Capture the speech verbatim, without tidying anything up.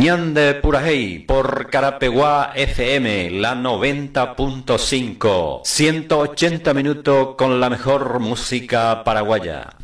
Ñande Purajey por Carapeguá F M, la noventa punto cinco. ciento ochenta minutos con la mejor música paraguaya.